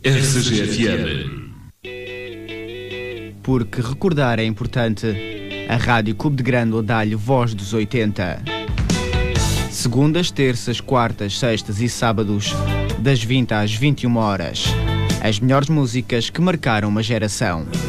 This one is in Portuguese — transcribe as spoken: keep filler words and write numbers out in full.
S G F M. Porque recordar é importante. A Rádio Clube de Grândola dá-lhe voz dos oitenta. Segundas, terças, quartas, sextas e sábados, das vinte às vinte e uma horas. As melhores músicas que marcaram uma geração.